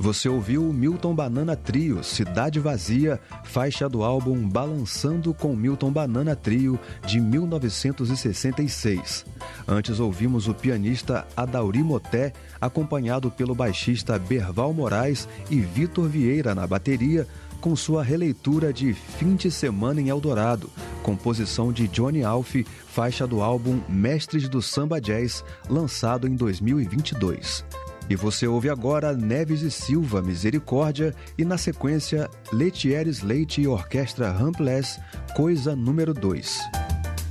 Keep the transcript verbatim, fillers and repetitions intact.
Você ouviu Milton Banana Trio, Cidade Vazia, faixa do álbum Balançando com Milton Banana Trio, de mil novecentos e sessenta e seis. Antes ouvimos o pianista Adauri Moté, acompanhado pelo baixista Berval Moraes e Vitor Vieira na bateria, com sua releitura de Fim de Semana em Eldorado, composição de Johnny Alf, faixa do álbum Mestres do Samba Jazz, lançado em dois mil e vinte e dois. E você ouve agora Neves e Silva, Misericórdia, e na sequência Letieres Leite e Orquestra Rampless, Coisa número dois.